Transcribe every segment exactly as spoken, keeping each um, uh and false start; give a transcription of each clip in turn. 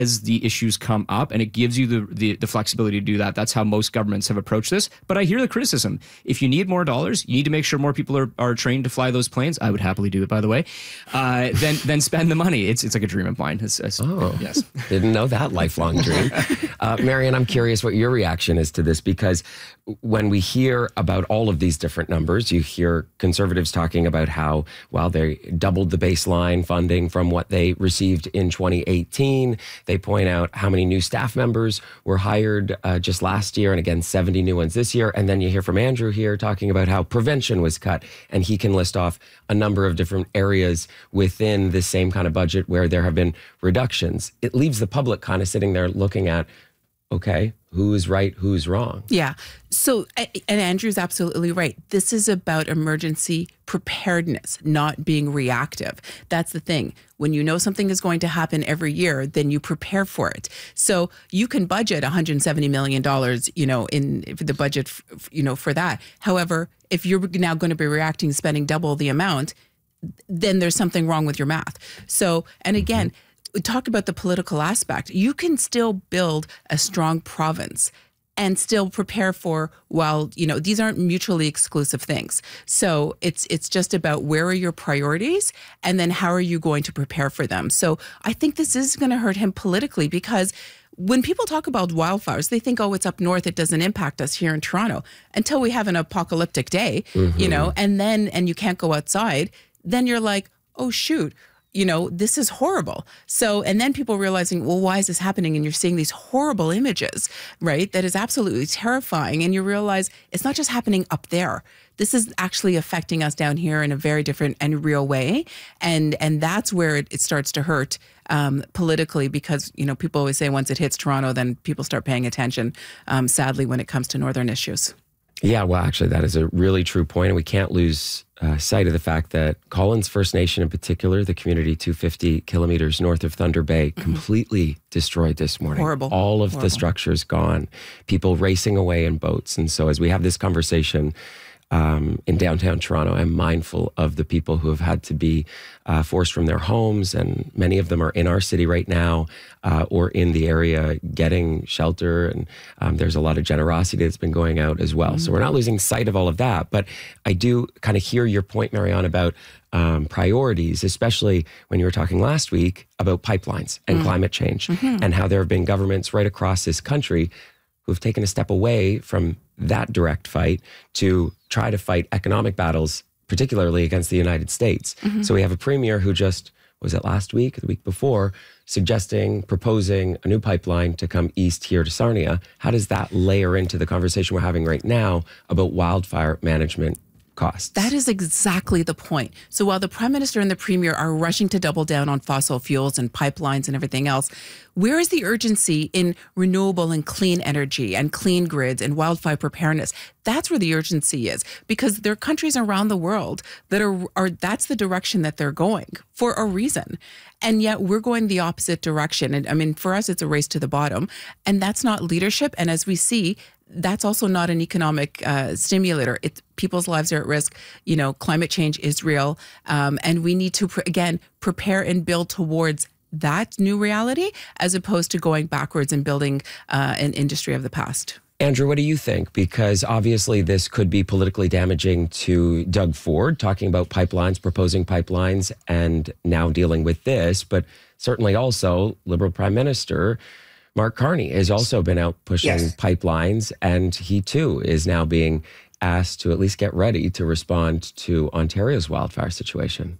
as the issues come up, and it gives you the, the the flexibility to do that. That's how most governments have approached this. But I hear the criticism. If you need more dollars, you need to make sure more people are, are trained to fly those planes. I would happily do it, by the way. Uh, then then spend the money. It's it's like a dream of mine. It's, it's, oh, yes. Didn't know that lifelong dream. Uh, Marian, I'm curious what your reaction is to this, because when we hear about all of these different numbers, you hear conservatives talking about how, well, they doubled the baseline funding from what they received in twenty eighteen. They point out how many new staff members were hired uh, just last year, and again, seventy new ones this year. And then you hear from Andrew here talking about how prevention was cut, and he can list off a number of different areas within the same kind of budget where there have been reductions. It leaves the public kind of sitting there looking at, okay, who's right, who's wrong? Yeah. So, and Andrew's absolutely right. This is about emergency preparedness, not being reactive. That's the thing. When you know something is going to happen every year, then you prepare for it. So you can budget one hundred seventy million dollars, you know, in the budget, you know, for that. However, if you're now going to be reacting, spending double the amount, then there's something wrong with your math. So, and again, mm-hmm. We talk about the political aspect. You can still build a strong province and still prepare for, well, you know, these aren't mutually exclusive things. So it's it's just about where are your priorities and then how are you going to prepare for them. So I think this is going to hurt him politically, because when people talk about wildfires, they think, oh, it's up north, it doesn't impact us here in Toronto, until we have an apocalyptic day, mm-hmm. you know, and then, and you can't go outside. Then you're like, oh, shoot. You know, this is horrible. So, and then people realizing, well, why is this happening? And you're seeing these horrible images, right? That is absolutely terrifying. And you realize it's not just happening up there. This is actually affecting us down here in a very different and real way. And and that's where it, it starts to hurt um, politically, because, you know, people always say once it hits Toronto, then people start paying attention, um, sadly, when it comes to northern issues. Yeah, well, actually, that is a really true point, and we can't lose uh, sight of the fact that Collins First Nation in particular, the community two hundred fifty kilometers north of Thunder Bay, mm-hmm. completely destroyed this morning. Horrible. All of Horrible. the structures gone, people racing away in boats. And so as we have this conversation um, in downtown Toronto, I'm mindful of the people who have had to be uh, forced from their homes, and many of them are in our city right now uh, or in the area getting shelter. And um, there's a lot of generosity that's been going out as well. Mm-hmm. So we're not losing sight of all of that. But I do kind of hear your point, Marianne, about um, priorities, especially when you were talking last week about pipelines and mm-hmm. climate change, mm-hmm. and how there have been governments right across this country who've taken a step away from that direct fight to try to fight economic battles, particularly against the United States. Mm-hmm. So we have a premier who just, was it last week, the week before, suggesting, proposing a new pipeline to come east here to Sarnia. How does that layer into the conversation we're having right now about wildfire management costs? That is exactly the point. So while the Prime Minister and the Premier are rushing to double down on fossil fuels and pipelines and everything else, where is the urgency in renewable and clean energy and clean grids and wildfire preparedness? That's where the urgency is, because there are countries around the world that are, are that's the direction that they're going for a reason. And yet we're going the opposite direction. And I mean, for us, it's a race to the bottom, and that's not leadership. And as we see, that's also not an economic uh, stimulator. It, people's lives are at risk. You know, climate change is real. Um, and we need to, pre- again, prepare and build towards that new reality, as opposed to going backwards and building uh, an industry of the past. Andrew, what do you think? Because obviously this could be politically damaging to Doug Ford, talking about pipelines, proposing pipelines, and now dealing with this. But certainly also Liberal Prime Minister Mark Carney has also been out pushing yes. pipelines, and he too is now being asked to at least get ready to respond to Ontario's wildfire situation.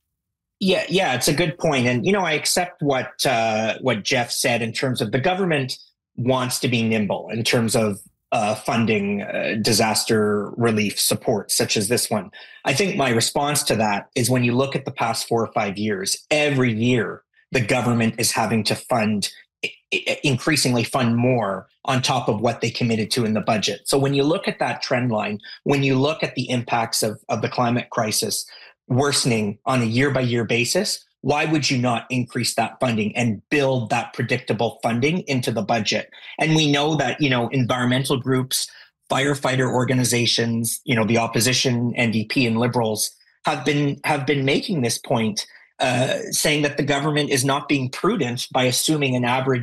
Yeah, yeah, it's a good point. And, you know, I accept what uh, what Jeff said in terms of the government wants to be nimble in terms of uh, funding uh, disaster relief support, such as this one. I think my response to that is, when you look at the past four or five years, every year the government is having to fund, increasingly fund more on top of what they committed to in the budget. So when you look at that trend line, when you look at the impacts of, of the climate crisis worsening on a year by year basis, why would you not increase that funding and build that predictable funding into the budget? And we know that, you know, environmental groups, firefighter organizations, you know, the opposition, N D P and Liberals have been have been making this point uh, saying that the government is not being prudent by assuming an average